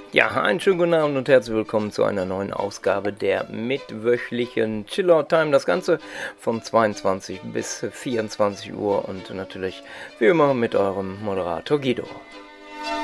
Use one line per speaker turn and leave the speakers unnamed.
Ja, einen schönen guten Abend und herzlich willkommen zu einer neuen Ausgabe der mittwöchlichen Chillout Time. Das Ganze von 22 bis 24 Uhr und natürlich wie immer mit eurem Moderator Guido.